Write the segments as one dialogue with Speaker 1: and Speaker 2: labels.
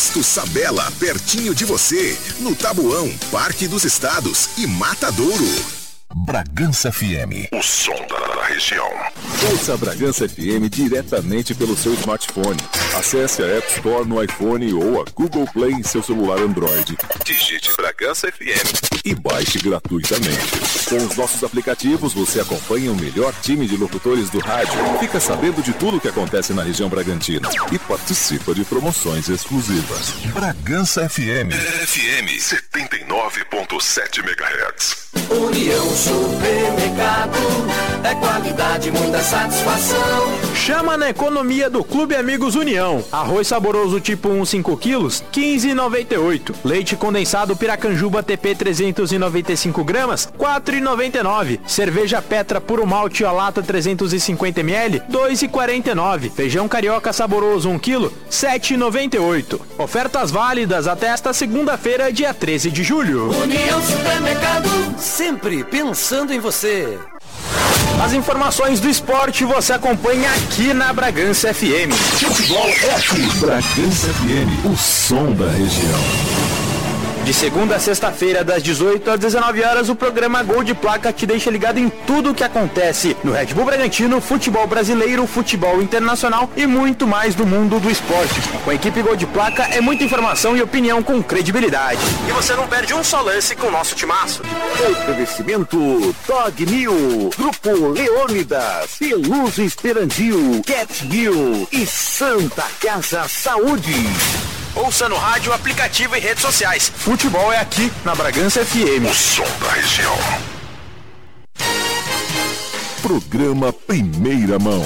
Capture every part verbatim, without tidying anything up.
Speaker 1: Posto Sabela, pertinho de você, no Tabuão, Parque dos Estados e Matadouro. Bragança F M, o som da região.
Speaker 2: Ouça a Bragança F M diretamente pelo seu smartphone. Acesse a App Store no iPhone ou a Google Play em seu celular Android. Digite Bragança F M e baixe gratuitamente. Com os nossos aplicativos, você acompanha o melhor time de locutores do rádio, fica sabendo de tudo o que acontece na região Bragantina e participa de promoções exclusivas.
Speaker 1: Bragança F M. F M setenta e nove ponto sete megahertz.
Speaker 3: União Supermercado, é qualidade, muita satisfação.
Speaker 4: Chama na economia do Clube Amigos União. Arroz saboroso tipo um, cinco quilos, quinze reais e noventa e oito centavos. Leite condensado Piracanjuba T P trezentos e noventa e cinco gramas, quatro reais e noventa e nove centavos. Cerveja Petra Puro Malte a lata trezentos e cinquenta mililitros, dois reais e quarenta e nove centavos. Feijão carioca saboroso um quilo, sete reais e noventa e oito centavos. Ofertas válidas até esta segunda-feira, dia treze de julho.
Speaker 3: União Supermercado, sempre pensando em você.
Speaker 4: As informações do esporte você acompanha aqui na Bragança F M.
Speaker 1: Futebol é aqui. Bragança F M, o som da região.
Speaker 4: De segunda a sexta-feira, das dezoito às dezenove horas, o programa Gol de Placa te deixa ligado em tudo o que acontece no Red Bull Bragantino, futebol brasileiro, futebol internacional e muito mais do mundo do esporte. Com a equipe Gol de Placa é muita informação e opinião com credibilidade. E você não perde um só lance com o nosso timaço.
Speaker 5: Oferecimento Dog Mil, Grupo Leônidas, Peluso Esperandil, Cat Mil e Santa Casa Saúde.
Speaker 4: Ouça no rádio, aplicativo e redes sociais. Futebol é aqui na Bragança F M.
Speaker 1: O som da região. Programa Primeira Mão.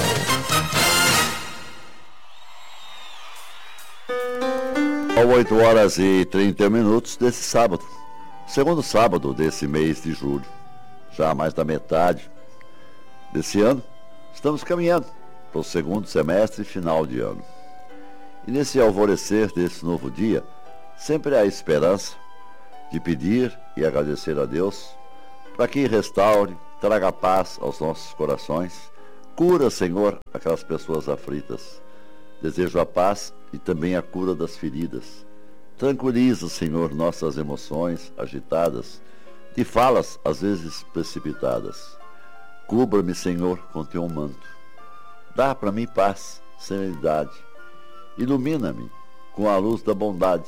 Speaker 6: oito horas e trinta minutos desse sábado. Segundo sábado desse mês de julho. Já mais da metade desse ano. Estamos caminhando para o segundo semestre e final de ano. E nesse alvorecer desse novo dia, sempre há esperança de pedir e agradecer a Deus para que restaure, traga paz aos nossos corações, cura, Senhor, aquelas pessoas aflitas. Desejo a paz e também a cura das feridas. Tranquiliza, Senhor, nossas emoções agitadas, de falas às vezes precipitadas. Cubra-me, Senhor, com teu manto. Dá para mim paz, serenidade. Ilumina-me com a luz da bondade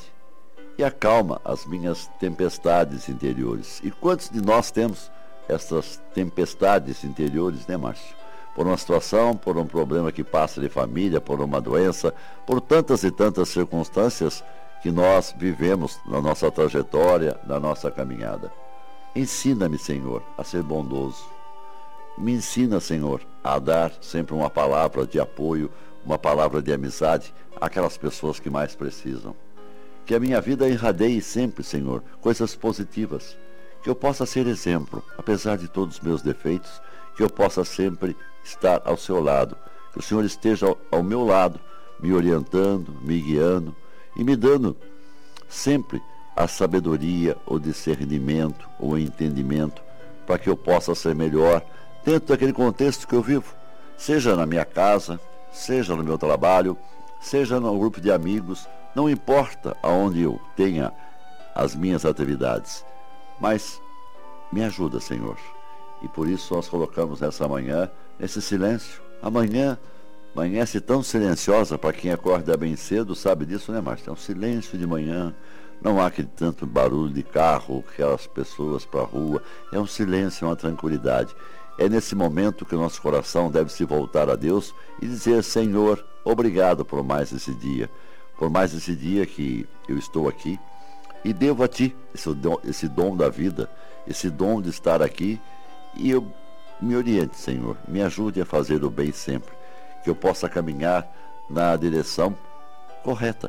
Speaker 6: e acalma as minhas tempestades interiores. E quantos de nós temos essas tempestades interiores, né, Márcio? Por uma situação, por um problema que passa de família, por uma doença, por tantas e tantas circunstâncias que nós vivemos na nossa trajetória, na nossa caminhada. Ensina-me, Senhor, a ser bondoso. Me ensina, Senhor, a dar sempre uma palavra de apoio, uma palavra de amizade àquelas pessoas que mais precisam. Que a minha vida irradie sempre, Senhor, coisas positivas. Que eu possa ser exemplo, apesar de todos os meus defeitos, que eu possa sempre estar ao seu lado. Que o Senhor esteja ao, ao meu lado, me orientando, me guiando e me dando sempre a sabedoria, o discernimento, o entendimento, para que eu possa ser melhor dentro daquele contexto que eu vivo, seja na minha casa, seja no meu trabalho, seja no grupo de amigos, não importa aonde eu tenha as minhas atividades, mas me ajuda, Senhor. E por isso nós colocamos nessa manhã, nesse silêncio. Amanhã amanhece tão silenciosa para quem acorda bem cedo, sabe disso, né, Márcio? É um silêncio de manhã, não há aquele tanto barulho de carro, aquelas pessoas para a rua, é um silêncio, é uma tranquilidade. É nesse momento que o nosso coração deve se voltar a Deus e dizer: Senhor, obrigado por mais esse dia, por mais esse dia que eu estou aqui e devo a Ti esse dom, esse dom da vida, esse dom de estar aqui, e eu me oriente, Senhor, me ajude a fazer o bem sempre, que eu possa caminhar na direção correta.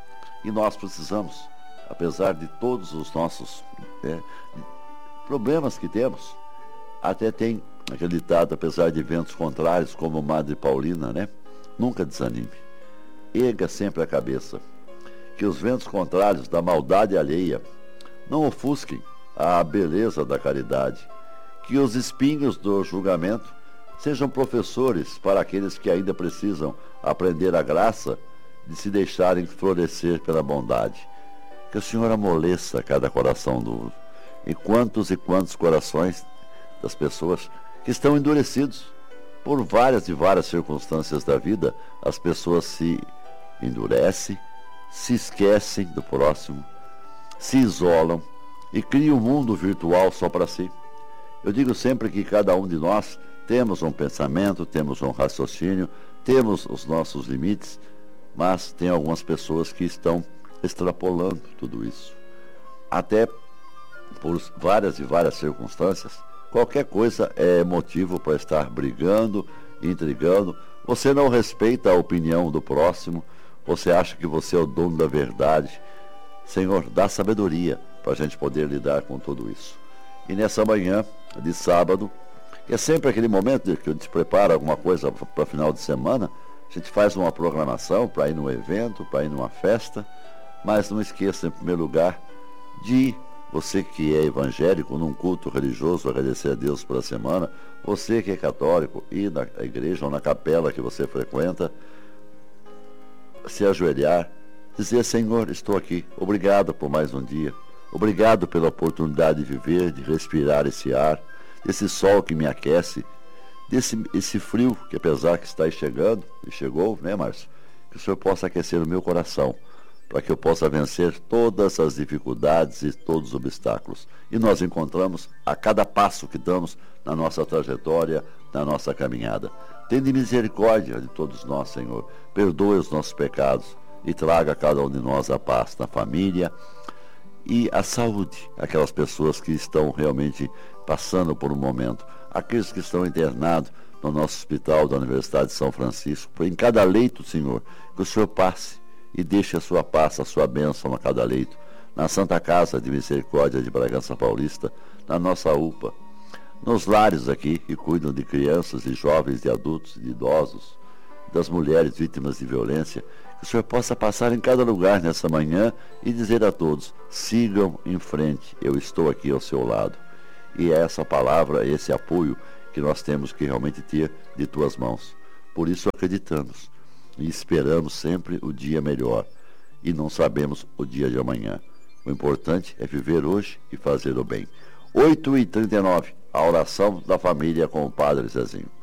Speaker 6: E nós precisamos, apesar de todos os nossos é, problemas que temos, até tem aquele ditado, apesar de ventos contrários, como Madre Paulina, né? Nunca desanime. Erga sempre a cabeça. Que os ventos contrários da maldade alheia não ofusquem a beleza da caridade. Que os espinhos do julgamento sejam professores para aqueles que ainda precisam aprender a graça de se deixarem florescer pela bondade. Que o Senhor amoleça cada coração duro. E quantos e quantos corações das pessoas que estão endurecidos por várias e várias circunstâncias da vida, as pessoas se endurecem, se esquecem do próximo, se isolam e criam um mundo virtual só para si. Eu digo sempre que cada um de nós temos um pensamento, temos um raciocínio, temos os nossos limites, mas tem algumas pessoas que estão extrapolando tudo isso. Até por várias e várias circunstâncias, qualquer coisa é motivo para estar brigando, intrigando. Você não respeita a opinião do próximo, você acha que você é o dono da verdade. Senhor, dá sabedoria para a gente poder lidar com tudo isso. E nessa manhã de sábado, que é sempre aquele momento que a gente prepara alguma coisa para o final de semana, a gente faz uma programação para ir num evento, para ir numa festa, mas não esqueça, em primeiro lugar, de você que é evangélico, num culto religioso, agradecer a Deus pela semana, você que é católico, ir na igreja ou na capela que você frequenta, se ajoelhar, dizer: Senhor, estou aqui, obrigado por mais um dia, obrigado pela oportunidade de viver, de respirar esse ar, desse sol que me aquece, desse esse frio que, apesar que está chegando, e chegou, né, Márcio, que o Senhor possa aquecer o meu coração, para que eu possa vencer todas as dificuldades e todos os obstáculos. E nós encontramos a cada passo que damos na nossa trajetória, na nossa caminhada. Tende misericórdia de todos nós, Senhor. Perdoe os nossos pecados e traga a cada um de nós a paz na família e a saúde. Aquelas pessoas que estão realmente passando por um momento. Aqueles que estão internados no nosso hospital da Universidade de São Francisco. Em cada leito, Senhor, que o Senhor passe e deixe a sua paz, a sua bênção a cada leito, na Santa Casa de Misericórdia de Bragança Paulista, na nossa U P A, nos lares aqui que cuidam de crianças, de jovens, de adultos, de idosos, das mulheres vítimas de violência, que o Senhor possa passar em cada lugar nessa manhã e dizer a todos: sigam em frente, eu estou aqui ao seu lado. E é essa palavra, esse apoio que nós temos que realmente ter de tuas mãos. Por isso acreditamos e esperamos sempre o dia melhor, e não sabemos o dia de amanhã. O importante é viver hoje e fazer o bem. oito e trinta e nove, a oração da família com o Padre Zezinho.